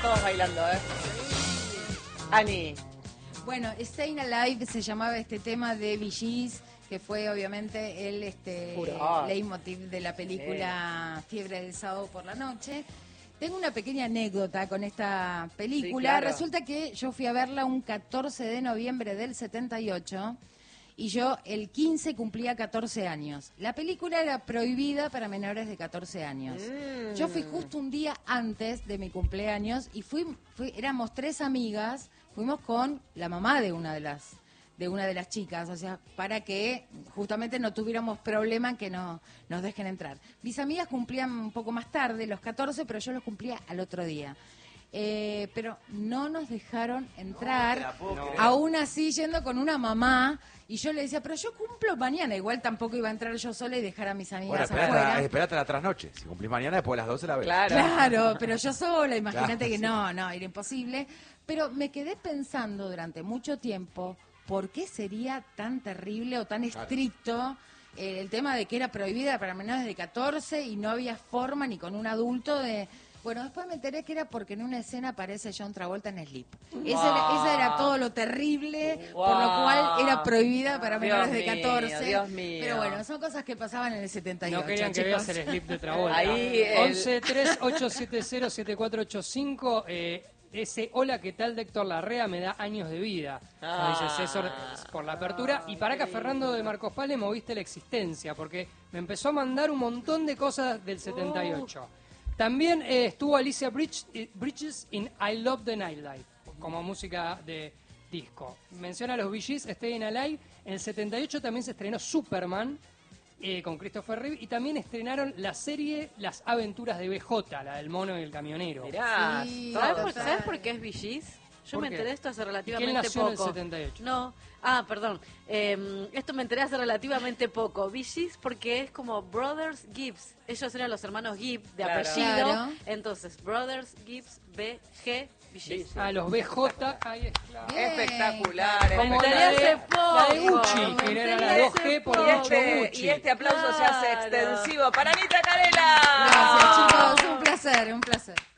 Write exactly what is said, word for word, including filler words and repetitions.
todos bailando, ¿eh? Ani. Bueno, Staying Alive se llamaba este tema de Bee Gees, que fue obviamente el este, leitmotiv de la película Fiebre del Sábado por la Noche. Tengo una pequeña anécdota con esta película. Sí, claro. Resulta que yo fui a verla un catorce de noviembre del setenta y ocho y yo el quince cumplía catorce años. La película era prohibida para menores de catorce años. Mm. Yo fui justo un día antes de mi cumpleaños y fui, fui éramos tres amigas, fuimos con la mamá de una de las de una de las chicas, o sea, para que justamente no tuviéramos problema en que no nos dejen entrar. Mis amigas cumplían un poco más tarde, los catorce, pero yo los cumplía al otro día. Eh, pero no nos dejaron entrar, no, no. aún así yendo con una mamá, y yo le decía, pero yo cumplo mañana, igual tampoco iba a entrar yo sola y dejar a mis amigas bueno, afuera. Esperate a la trasnoche, si cumplís mañana, después de las doce la ves. Claro, claro, pero yo sola, imagínate claro, que sí. no, no, era imposible. Pero me quedé pensando durante mucho tiempo, ¿por qué sería tan terrible o tan estricto eh, el tema de que era prohibida para menores de catorce y no había forma ni con un adulto de... Bueno, después me enteré que era porque en una escena aparece John Travolta en Sleep. Wow. Ese, ese era todo lo terrible, wow. por lo cual era prohibida para menores de catorce. Dios mío. Pero bueno, son cosas que pasaban en el setenta y ocho. No querían que chicos. veas el Sleep de Travolta. Ahí el... once tres ocho siete cero siete cuatro ocho cinco eh, ese hola, ¿qué tal de Héctor Larrea? Me da años de vida, ah, nos dice César por la apertura. Y para acá, Fernando de Marcos Paz, le moviste la existencia, porque me empezó a mandar un montón de cosas del setenta y ocho. También eh, estuvo Alicia Bridge, eh, Bridges in I Love the Nightlife, como música de disco. Menciona a los Bee Gees, Staying Alive. En el setenta y ocho también se estrenó Superman, Eh, con Christopher Reeve, y también estrenaron la serie Las Aventuras de B J, la del mono y el camionero. Mirá, sí, ¿sabes, por, ¿sabes por qué es Bee Gees? Yo me enteré de esto hace relativamente poco. ¿Quién nació poco. en el setenta y ocho? No, ah, perdón. Eh, esto me enteré hace relativamente poco. Bee Gees porque es como Brothers Gibbs. Ellos eran los hermanos Gibbs de claro. apellido. Claro. Entonces, Brothers Gibbs B G Bee Gees. Ah, los B J, ahí es claro. Espectacular. Como la de, hace poco. La de Gucci, que era la dos G por ocho Gucci. Y este aplauso claro. se hace extensivo para Anita Carela. Gracias, chicos. Un placer, un placer.